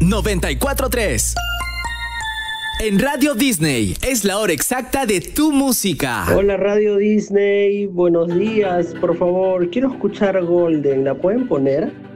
94.3. En Radio Disney es la hora exacta de tu música. Hola Radio Disney, buenos días. Por favor, quiero escuchar Golden. ¿La pueden poner?